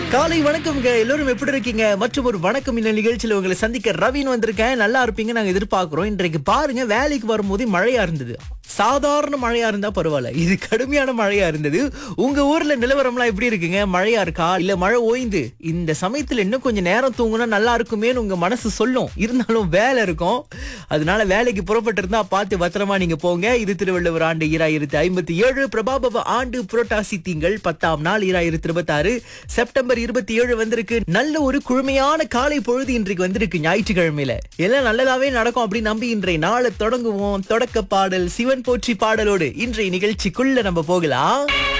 காலை வணக்கம்ங்க. எல்லோரும் எப்படி இருக்கீங்க? மற்றும் ஒரு வணக்கம் இந்த நிகழ்ச்சியில உங்களை சந்திக்க ரவின்னு வந்திருக்கேன். நல்லா இருப்பீங்க நாங்க எதிர்பார்க்கிறோம். இன்றைக்கு பாருங்க, வேலைக்கு வரும்போது மழையா இருந்தது. சாதாரண மழையா இருந்தா பரவாயில்ல, இது கடுமையான மழையா இருந்தது. உங்க ஊர்ல நிலவரம்லாம் எப்படி இருக்குங்க? மழையா இருக்கா, இல்ல மழை ஓய்ந்து இந்த சமயத்துல இன்னும் கொஞ்சம் நேரம் தூங்குனா நல்லா இருக்குமேன்னு உங்க மனசு சொல்லும். இருந்தாலும் வேலை இருக்கும். அதனால வேலைக்கு புறப்பட்டு இருந்தா பார்த்து பத்திரமா நீங்க போங்க. இது திருவள்ளுவர் ஆண்டு 2057, பிரபாபவ ஆண்டு புரட்டாசி திங்கள் 10ஆம் நாள் 2026, செப்டம்பர் 27 வந்திருக்கு. நல்ல ஒரு குழுமையான காலை பொழுது இன்றைக்கு வந்திருக்கு. ஞாயிற்றுக்கிழமையில எல்லாம் நல்லதாவே நடக்கும் அப்படி நம்பி இன்றைய நாளை தொடங்குவோம். தொடக்க பாடல் சிவன் போற்றி பாடலோடு இன்றைய நிகழ்ச்சிக்குள்ள நம்ம போகலாம்.